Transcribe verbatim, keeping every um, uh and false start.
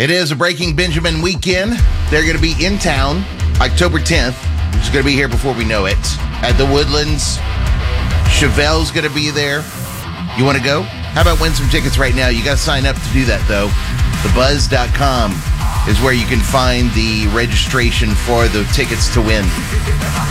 It is a Breaking Benjamin weekend. They're going to be in town October tenth. It's going to be here before we know it. At the Woodlands. Chevelle's going to be there. You want to go? How about win some tickets right now? You got to sign up to do that, though. the buzz dot com is where you can find the registration for the tickets to win.